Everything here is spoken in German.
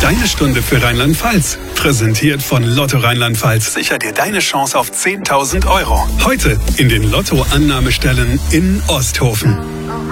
Deine Stunde für Rheinland-Pfalz. Präsentiert von Lotto Rheinland-Pfalz. Sicher dir deine Chance auf 10.000 Euro. Heute in den Lotto-Annahmestellen in Osthofen.